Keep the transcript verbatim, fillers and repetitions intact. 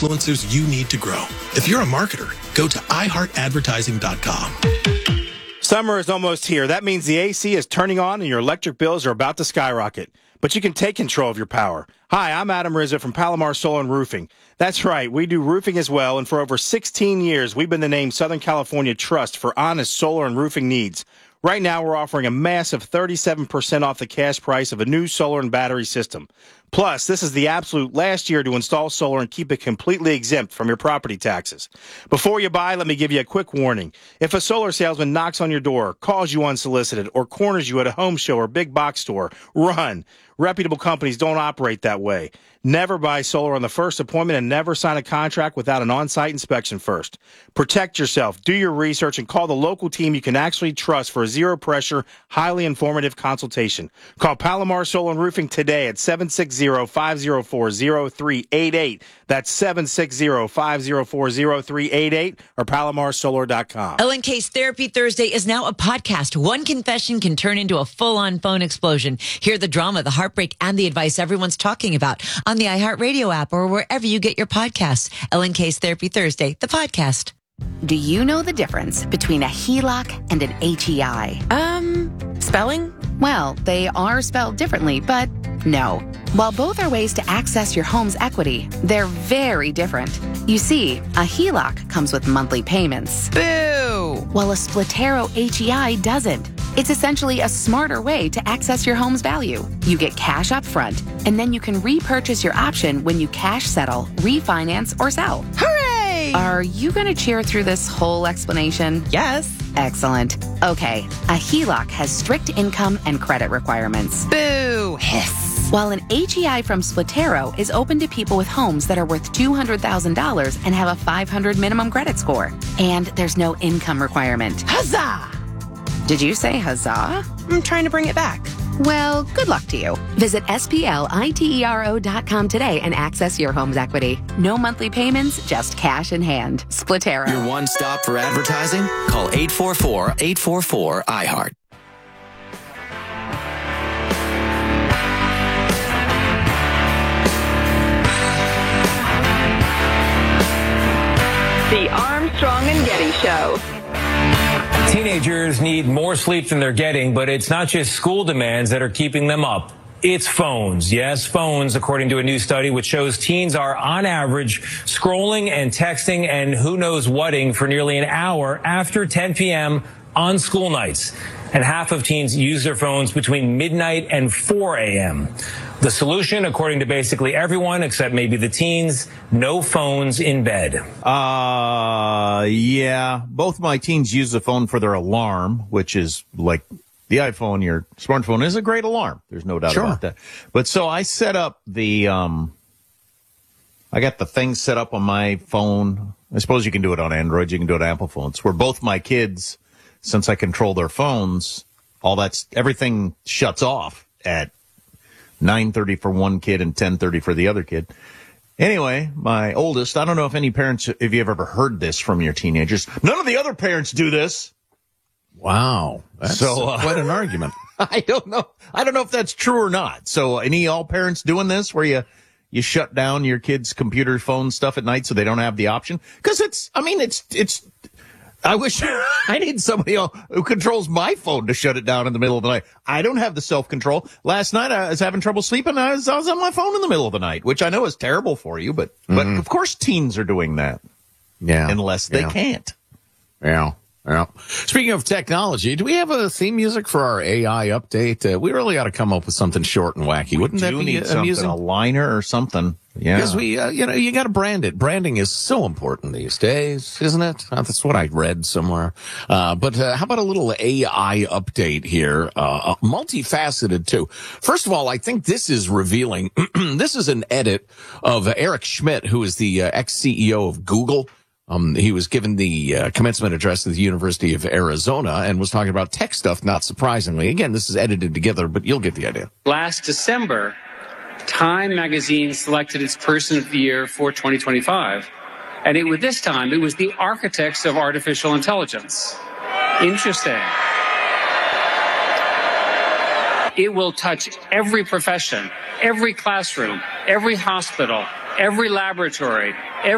influencers you need to grow. If you're a marketer, go to i heart advertising dot com. Summer is almost here. That means the A C is turning on and your electric bills are about to skyrocket. But you can take control of your power. Hi, I'm Adam Rizzo from Palomar Solar and Roofing. That's right, we do roofing as well, and for over sixteen years, we've been the name Southern California Trust for honest solar and roofing needs. Right now, we're offering a massive thirty-seven percent off the cash price of a new solar and battery system. Plus, this is the absolute last year to install solar and keep it completely exempt from your property taxes. Before you buy, let me give you a quick warning. If a solar salesman knocks on your door, calls you unsolicited, or corners you at a home show or big box store, run. Reputable companies don't operate that way. Never buy solar on the first appointment and never sign a contract without an on-site inspection first. Protect yourself, do your research, and call the local team you can actually trust for a zero-pressure, highly informative consultation. Call Palomar Solar and Roofing today at seven six zero, five zero four, zero three eight eight. That's seven six zero, five zero four, zero three eight eight or palomar solar dot com. Ellen K's Therapy Thursday is now a podcast. One confession can turn into a full-on phone explosion. Hear the drama, the heartbreak, and the advice everyone's talking about on the iHeartRadio app or wherever you get your podcasts. Ellen K's Therapy Thursday, the podcast. Do you know the difference between a H E L O C and an H E I? Um, spelling? Well, they are spelled differently, but no. While both are ways to access your home's equity, they're very different. You see, a H E L O C comes with monthly payments. Boo! While a Splitero H E I doesn't. It's essentially a smarter way to access your home's value. You get cash up front, and then you can repurchase your option when you cash settle, refinance, or sell. Hooray! Are you going to cheer through this whole explanation? Yes. Excellent. Okay, a H E L O C has strict income and credit requirements. Boo! Hiss. While an H E I from Splitero is open to people with homes that are worth two hundred thousand dollars and have a five hundred minimum credit score. And there's no income requirement. Huzzah! Did you say huzzah? I'm trying to bring it back. Well, good luck to you. Visit S P L I T E R O dot com today and access your home's equity. No monthly payments, just cash in hand. Splitero. Your one stop for advertising? Call eight four four, eight four four, I heart. The Armstrong and Getty Show. Teenagers need more sleep than they're getting, but it's not just school demands that are keeping them up. It's phones. Yes, phones, according to a new study which shows teens are, on average, scrolling and texting and who knows whating for nearly an hour after ten p.m. on school nights. And half of teens use their phones between midnight and four a.m. The solution, according to basically everyone except maybe the teens, no phones in bed. Uh, yeah. Both my teens use the phone for their alarm, which is like the iPhone, your smartphone is a great alarm. There's no doubt Sure. about that. But so I set up the, um, I got the thing set up on my phone. I suppose you can do it on Android. You can do it on Apple phones, where both my kids, since I control their phones, all that's, everything shuts off at nine thirty for one kid and ten thirty for the other kid. Anyway, my oldest, I don't know if any parents, if you've ever heard this from your teenagers. None of the other parents do this. Wow. That's So, uh, quite an argument. I don't know. I don't know if that's true or not. So any all parents doing this where you, you shut down your kids' computer, phone stuff at night so they don't have the option? Cause it's, I mean, it's, it's, I wish I need somebody who controls my phone to shut it down in the middle of the night. I don't have the self-control. Last night I was having trouble sleeping. I was, I was on my phone in the middle of the night, which I know is terrible for you, but, mm-hmm. but of course teens are doing that. Yeah. Unless they yeah. can't. Yeah. Yeah. Speaking of technology, do we have a theme music for our A I update? Uh, we really ought to come up with something short and wacky. Wouldn't we that do be need uh, something, amusing? a liner or something. Yeah. Because we, uh, you know, you got to brand it. Branding is so important these days, isn't it? Uh, that's what I read somewhere. Uh, but uh, how about a little A I update here? Uh, multifaceted too. First of all, I think this is revealing. This is an edit of uh, Eric Schmidt, who is the uh, ex-C E O of Google. Um, he was given the uh, commencement address at the University of Arizona and was talking about tech stuff, not surprisingly. Again, this is edited together, but you'll get the idea. Last December, Time magazine selected its Person of the Year for twenty twenty-five. And it was this time, it was the architects of artificial intelligence. Interesting. It will touch every profession, every classroom, every hospital, every laboratory, every